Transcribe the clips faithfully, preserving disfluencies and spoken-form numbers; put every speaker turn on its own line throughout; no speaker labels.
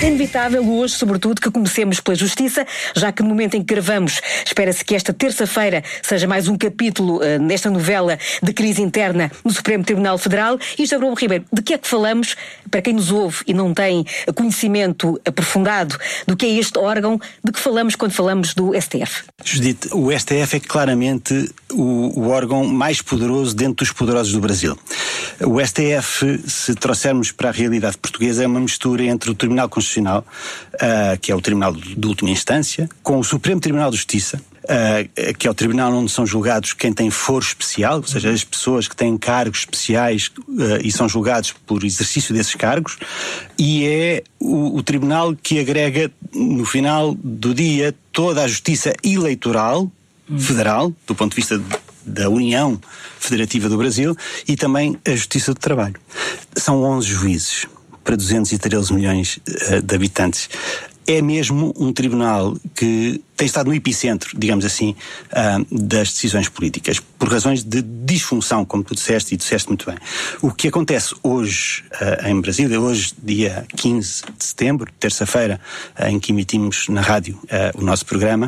É inevitável hoje, sobretudo, que comecemos pela justiça, já que no momento em que gravamos, espera-se que esta terça-feira seja mais um capítulo uh, nesta novela de crise interna no Supremo Tribunal Federal. E, José Bruno Ribeiro, de que é que falamos, para quem nos ouve e não tem conhecimento aprofundado do que é este órgão, de que falamos quando falamos do S T F?
Judite, o S T F é claramente o, o órgão mais poderoso dentro dos poderosos do Brasil. O S T F, se trouxermos para a realidade portuguesa, é uma mistura entre o Tribunal Constitucional, uh, que é o Tribunal de última instância, com o Supremo Tribunal de Justiça, uh, que é o tribunal onde são julgados quem tem foro especial, ou seja, as pessoas que têm cargos especiais uh, e são julgados por exercício desses cargos, e é o, o tribunal que agrega, no final do dia, toda a justiça eleitoral federal, do ponto de vista da União Federativa do Brasil, e também a Justiça do Trabalho. São onze juízes para duzentos e treze milhões uh, de habitantes. É mesmo um tribunal que tem estado no epicentro, digamos assim, uh, das decisões políticas, por razões de disfunção, como tu disseste, e disseste muito bem. O que acontece hoje uh, em Brasília, hoje, dia quinze de setembro, terça-feira, uh, em que emitimos na rádio uh, o nosso programa,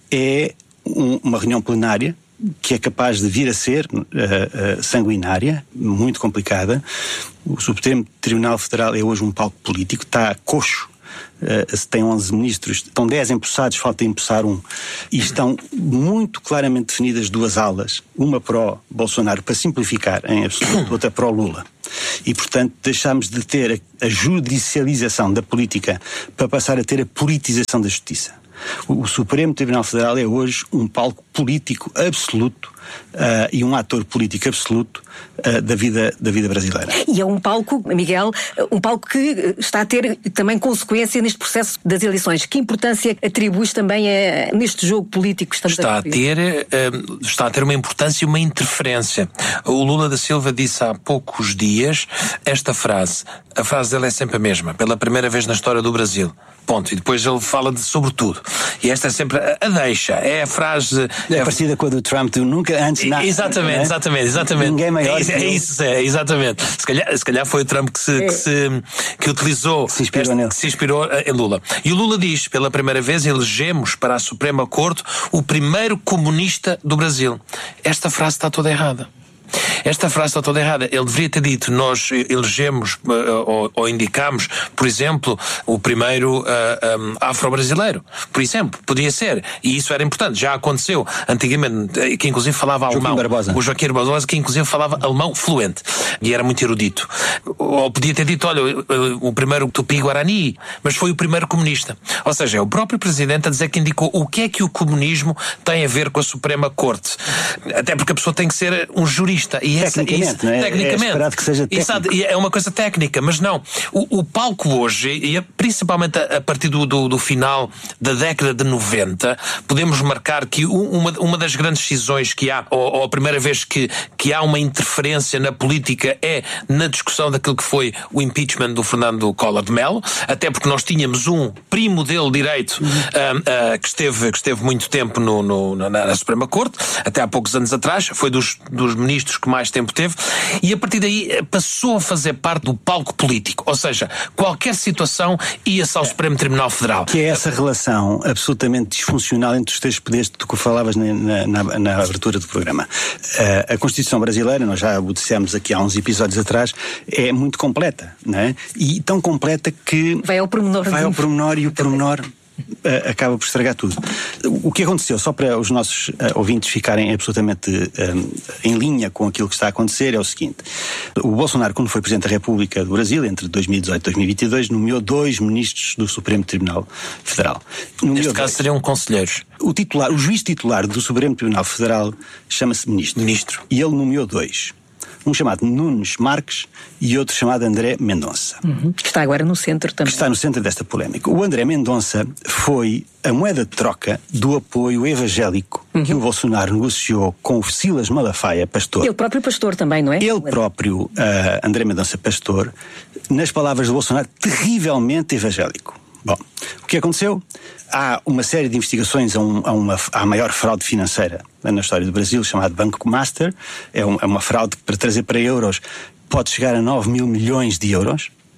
é um, uma reunião plenária que é capaz de vir a ser uh, uh, sanguinária, muito complicada. O Supremo Tribunal Federal é hoje um palco político, está coxo, uh, se tem onze ministros, estão dez empossados, falta empossar um, e estão muito claramente definidas duas alas, uma pró-Bolsonaro, para simplificar em absoluto, outra pró-Lula. E, portanto, deixámos de ter a, a judicialização da política para passar a ter a politização da justiça. O Supremo Tribunal Federal é hoje um palco político absoluto uh, e um ator político absoluto uh, da vida, da vida brasileira.
E é um palco, Miguel, um palco que está a ter também consequência neste processo das eleições. Que importância atribuis também a, neste jogo político que estamos
está
a
ter uh, Está a ter uma importância e uma interferência. O Lula da Silva disse há poucos dias esta frase. A frase dele é sempre a mesma. Pela primeira vez na história do Brasil. Ponto. E depois ele fala de sobretudo. E esta é sempre a, a deixa. É a frase...
É, é parecida com a do Trump, tu nunca antes... Na,
exatamente,
é?
exatamente, exatamente.
Ninguém maior
é,
que
é
ele.
isso, é, exatamente. Se calhar, se calhar foi o Trump que se,
é.
que se que utilizou,
que se inspirou,
este,
nele.
Que se inspirou em Lula. E o Lula diz, pela primeira vez elegemos para a Suprema Corte o primeiro comunista do Brasil. Esta frase está toda errada. Esta frase está toda errada. Ele deveria ter dito, nós elegemos ou, ou indicamos, por exemplo, o primeiro uh, um, afro-brasileiro. Por exemplo, podia ser. E isso era importante. Já aconteceu antigamente, que inclusive falava
Joaquim
alemão.
Barbosa.
O Joaquim Barbosa, que inclusive falava alemão fluente. E era muito erudito. Ou podia ter dito, olha, o primeiro Tupi-Guarani, mas foi o primeiro comunista. Ou seja, é o próprio presidente a dizer que indicou o que é que o comunismo tem a ver com a Suprema Corte. Até porque a pessoa tem que ser um jurista. E essa,
tecnicamente,
isso,
não é?
tecnicamente.
É esperado que seja técnico.
Exato, é uma coisa técnica, mas não. O, o palco hoje, e principalmente a, a partir do, do, do final da década de noventa, podemos marcar que uma, uma das grandes decisões que há, ou, ou a primeira vez que, que há uma interferência na política é na discussão daquilo que foi o impeachment do Fernando Collor de Mello, até porque nós tínhamos um primo dele direito uhum. uh, uh, que, esteve, que esteve muito tempo no, no, na, na Suprema Corte, até há poucos anos atrás, foi dos, dos ministros que mais tempo teve, e a partir daí passou a fazer parte do palco político, ou seja, qualquer situação ia-se ao Supremo Tribunal Federal.
Que é essa relação absolutamente disfuncional entre os três poderes que tu falavas na, na, na abertura do programa. Uh, a Constituição brasileira, nós já o dissemos aqui há uns episódios atrás, é muito completa, não é? E tão completa que
vai ao pormenor,
vai ao pormenor e o pormenor Uh, acaba por estragar tudo. O que aconteceu, só para os nossos uh, ouvintes ficarem absolutamente um, em linha com aquilo que está a acontecer, é o seguinte: o Bolsonaro, quando foi Presidente da República do Brasil, entre dois mil e dezoito e dois mil e vinte e dois, nomeou dois ministros do Supremo Tribunal Federal. Nomeou
Neste caso
dois.
seriam conselheiros.
O, titular, o juiz titular do Supremo Tribunal Federal chama-se ministro.
Ministro.
E ele nomeou dois. Um chamado Nunes Marques e outro chamado André Mendonça.
Uhum. Que está agora no centro também.
Que está no centro desta polémica. O André Mendonça foi a moeda de troca do apoio evangélico uhum. que o Bolsonaro negociou com o Silas Malafaia, pastor.
Ele próprio pastor também, não é?
Ele próprio, uh, André Mendonça, pastor, nas palavras do Bolsonaro, terrivelmente evangélico. Bom, o que aconteceu? Há uma série de investigações a, um, a, uma, a maior fraude financeira na história do Brasil, chamada Banco Master. É, um, é uma fraude que, para trazer para euros, pode chegar a nove mil milhões de euros.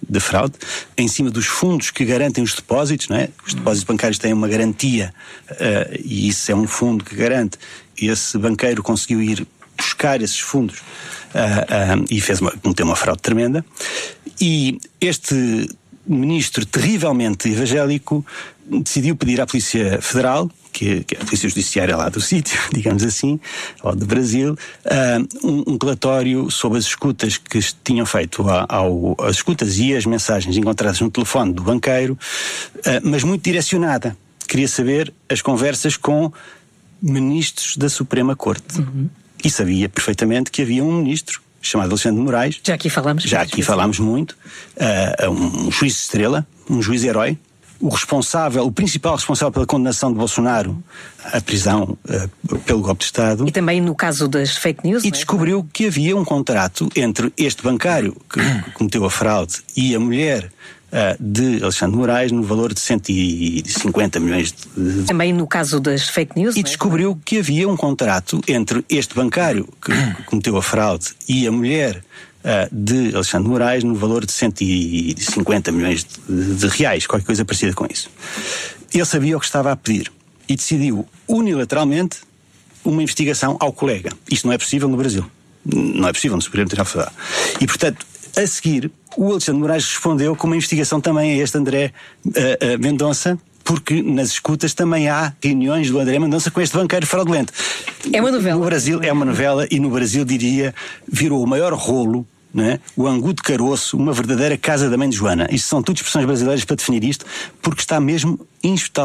de fraude, em cima dos fundos que garantem os depósitos, não é? Os depósitos bancários têm uma garantia uh, e isso é um fundo que garante. Esse banqueiro conseguiu ir buscar esses fundos uh, uh, e fez uma, cometeu uma fraude tremenda. E este ministro terrivelmente evangélico decidiu pedir à Polícia Federal, que, que é a Polícia Judiciária lá do sítio, digamos assim, ou do Brasil, uh, um, um relatório sobre as escutas que tinham feito ao, ao, as escutas e as mensagens encontradas no telefone do banqueiro, uh, mas muito direcionada. Queria saber as conversas com ministros da Suprema Corte. Uhum. E sabia perfeitamente que havia um ministro chamado Alexandre de Moraes.
Já aqui falámos.
Já aqui falámos muito. Uh, um, um juiz estrela, um juiz herói. O responsável, o principal responsável pela condenação de Bolsonaro à prisão uh, pelo golpe de Estado.
E também no caso das fake news.
E descobriu que havia um contrato entre este bancário que cometeu a fraude e a mulher uh, de Alexandre de Moraes no valor de cento e cinquenta milhões de...
Também no caso das fake news.
E descobriu que havia um contrato entre este bancário que cometeu a fraude e a mulher Uh, de Alexandre de Moraes no valor de cento e cinquenta milhões de, de reais, qualquer coisa parecida com isso. Ele sabia o que estava a pedir e decidiu unilateralmente uma investigação ao colega. Isto não é possível no Brasil. Não é possível no Supremo Tribunal Federal. E, portanto, a seguir, o Alexandre de Moraes respondeu com uma investigação também a este André uh, uh, Mendonça, porque nas escutas também há reuniões do André Mendonça com este banqueiro fraudulento.
É uma novela.
No Brasil é uma novela e no Brasil, diria, virou o maior rolo, né? O angu de caroço, uma verdadeira casa da mãe de Joana. Isto são tudo expressões brasileiras para definir isto, porque está mesmo inspetável.